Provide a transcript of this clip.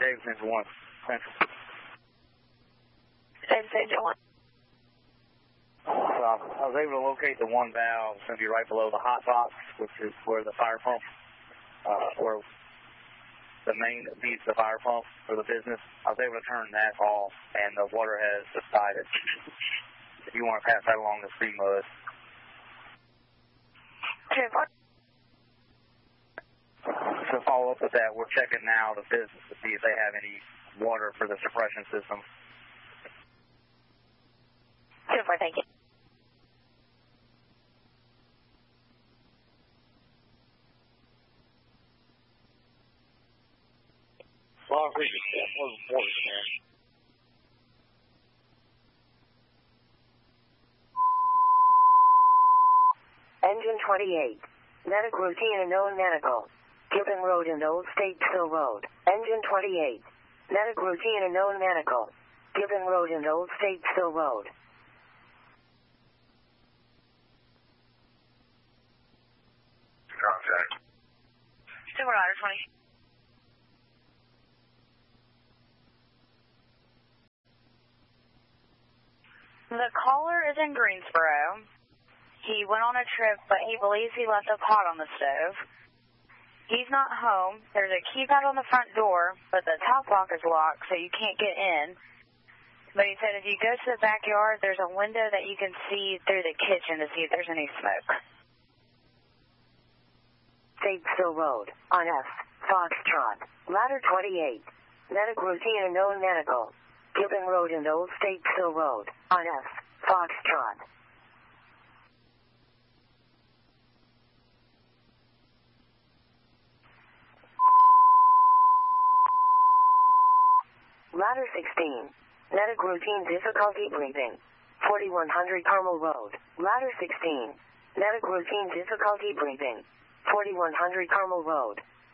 Davis Engine 1. Central. Davis Engine 1. I was able to locate the one valve. It's going to be right below the hot box, which is where the fire pump, where the main feeds the fire pump for the business. I was able to turn that off, and the water has subsided. If you want to pass that along to Free Mud. To follow up with that, we're checking now the business to see if they have any water for the suppression system. Super, thank you. Well, I agree with that. Wasn't important, man. Engine 28. Medic routine and known medical. Gibbon Road and Old Statesville Road. Engine 28. Medic routine and known medical. Gibbon Road and Old Statesville Road. Contact. Super Otter 20. The caller is in Greensboro. He went on a trip, but he believes he left a pot on the stove. He's not home. There's a keypad on the front door, but the top lock is locked, so you can't get in. But he said if you go to the backyard, there's a window that you can see through the kitchen to see if there's any smoke. Statesville Road, on F, Foxtrot, Ladder 28. Medic routine and known medical. Gibbon Road and Old Statesville Road, on F, Foxtrot. Ladder 16. Medic routine difficulty breathing. 4100 Carmel Road. Ladder 16. Medic routine difficulty breathing. 4100 Carmel Road.